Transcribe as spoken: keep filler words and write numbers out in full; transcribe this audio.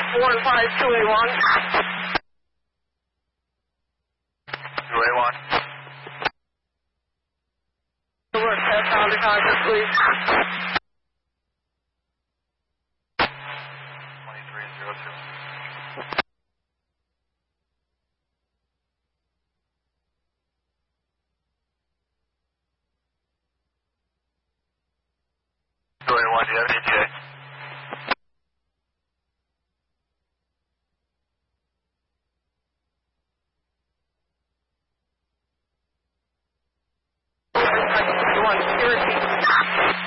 one five two A one. two A one. Over ten thousand contact, please. twenty-three zero two. two A one, do you have an E T A? One, Cherokee.